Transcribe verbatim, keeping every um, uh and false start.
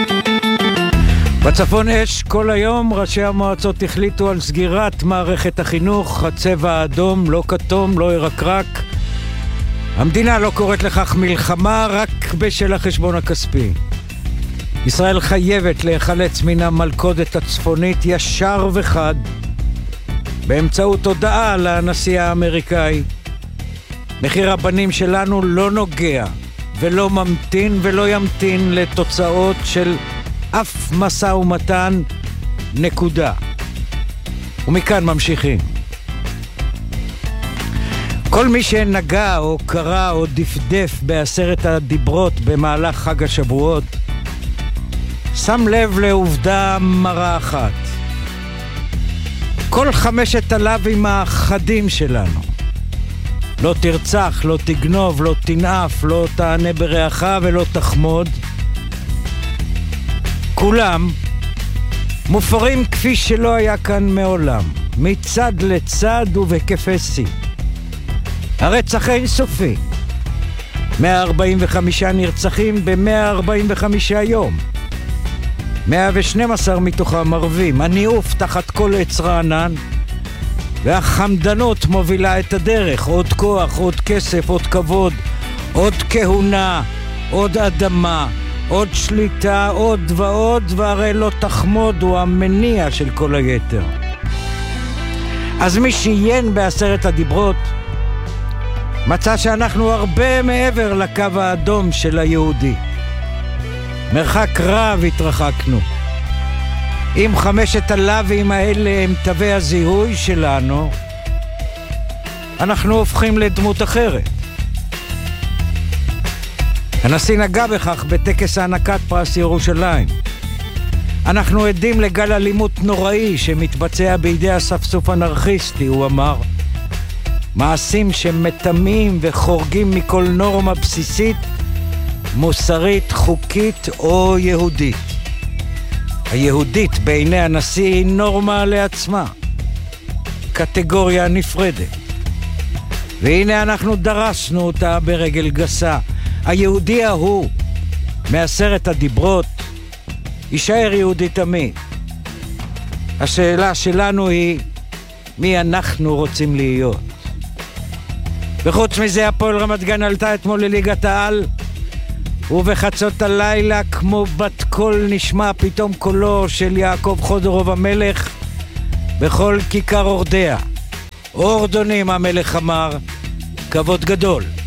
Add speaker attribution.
Speaker 1: בצפון אש כל היום. ראשי המועצות החליטו על סגירת מערכת החינוך. הצבע האדום, לא כתום, לא ירקרק. המדינה לא קוראת לכך מלחמה, רק בשל החשבון הכספי. ישראל חייבת להיחלץ מן המלכודת הצפונית ישר וחד, באמצעות הודעה לנשיא האמריקאי. מחיר הבנים שלנו לא נוגע ולא ממתין ולא ימתין לתוצאות של אף משא ומתן, נקודה. ומכאן ממשיכים. כל מי שנגע או קרא או דפדף בעשרת הדיברות במהלך חג השבועות, שם לב לעובדה מרה אחת. כל חמשת הלאווים החדים שלנו, לא תרצח, לא תגנוב, לא תנאף, לא תענה ברעך ולא תחמוד, כולם מופרים כפי שלא היה כאן מעולם, מצד לצד ובהיקפי שיא. הרצח אינסופי, מאה ארבעים וחמישה נרצחים ב-מאה ארבעים וחמישה יום, מאה ושתים עשרה מתוכם ערבים. הניאוף תחת כל עץ רענן, והחמדנות מובילה את הדרך. עוד כוח, עוד כסף, עוד כבוד, עוד כהונה, עוד אדמה, עוד שליטה, עוד ועוד, והרי לא תחמוד הוא המניע של כל היתר. אז מי שעיין בעשרת הדיברות מצא שאנחנו הרבה מעבר לקו האדום של היהודי. מרחק רב התרחקנו. אם חמשת הלאווים האלה הם תווי הזיהוי שלנו, אנחנו הופכים לדמות אחרת. הנשיא נגע בכך בטקס הענקת פרס ירושלים. אנחנו עדים לגל אלימות נוראי שמתבצע בידי הספסוף אנרכיסטי, הוא אמר. מעשים שמתמים וחורגים מכל נורמה בסיסית, מוסרית, חוקית או יהודית. היהודית בעיני הנשיא היא נורמה לעצמה, קטגוריה נפרדת. והנה אנחנו דרשנו אותה ברגל גסה. היהודי ההוא מעשרת הדיברות יישאר יהודי תמיד. השאלה שלנו היא מי אנחנו רוצים להיות. וחוץ מזה, הפועל רמת גן עלתה אתמול לליגת העל, ובחצות הלילה כמו בת קול נשמע פתאום קולו של יעקב חודרוב המלך בכל כיכר אורדיה. אורדונים, המלך אמר, כבוד גדול.